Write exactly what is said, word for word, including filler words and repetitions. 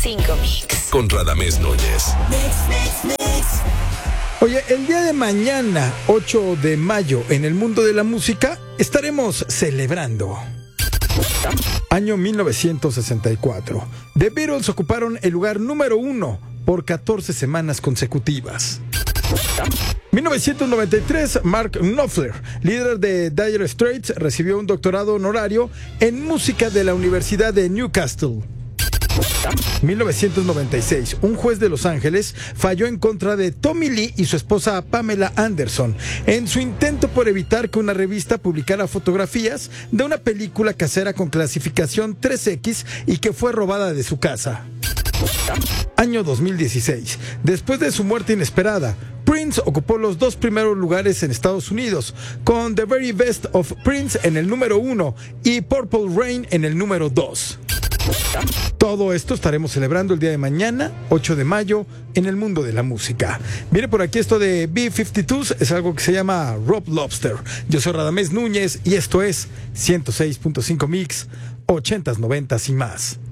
cinco Mix. Con Radamés Núñez. Oye, el día de mañana, ocho de mayo, en el mundo de la música, estaremos celebrando. Año mil novecientos sesenta y cuatro. The Beatles ocuparon el lugar número uno por catorce semanas consecutivas. mil novecientos noventa y tres, Mark Knopfler, líder de Dire Straits, recibió un doctorado honorario en música de la Universidad de Newcastle. mil novecientos noventa y seis, un juez de Los Ángeles falló en contra de Tommy Lee y su esposa Pamela Anderson en su intento por evitar que una revista publicara fotografías de una película casera con clasificación tres equis y que fue robada de su casa. Año dos mil dieciséis. Después de su muerte inesperada, Prince ocupó los dos primeros lugares en Estados Unidos, con The Very Best of Prince en el número uno y Purple Rain en el número dos. Todo esto estaremos celebrando el día de mañana, ocho de mayo, en el mundo de la música. Viene por aquí esto de B cincuenta y dos, es algo que se llama Rob Lobster. Yo soy Radamés Núñez y esto es ciento seis punto cinco Mix, ochentas, noventas y más.